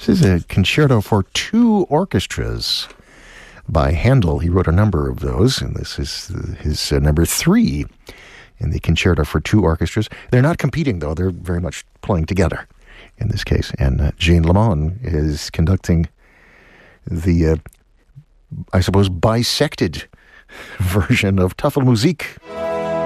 This is a concerto for two orchestras by Handel. He wrote a number of those, and this is his number 3 in the concerto for two orchestras. They're not competing, though. They're very much playing together in this case. And Jean Lamont is conducting the, I suppose, bisected version of Tafelmusik.